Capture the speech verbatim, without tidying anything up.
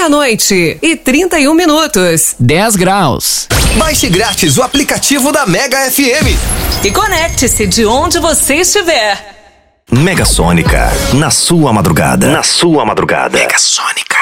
Meia-noite e trinta e um minutos. dez graus. Baixe grátis o aplicativo da Mega F M. E conecte-se de onde você estiver. Mega Sônica, na sua madrugada. Na sua madrugada. Mega Sônica.